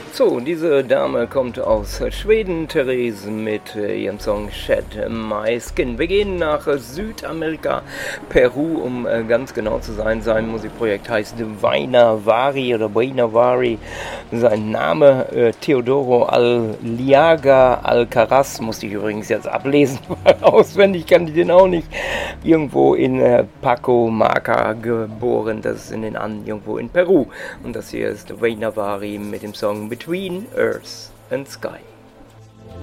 So, diese Dame kommt aus Schweden, Therese, mit ihrem Song Shed My Skin. Wir gehen nach Südamerika, Peru, um ganz genau zu sein. Sein Musikprojekt heißt Wainavari oder Wainavari. Sein Name Teodoro Aliaga Alcaraz, musste ich übrigens jetzt ablesen, weil auswendig kann ich den auch nicht. Irgendwo in Pacomaca geboren, das ist in den Anden, irgendwo in Peru. Und das hier ist Wainavari mit dem Song Between Earth and Sky.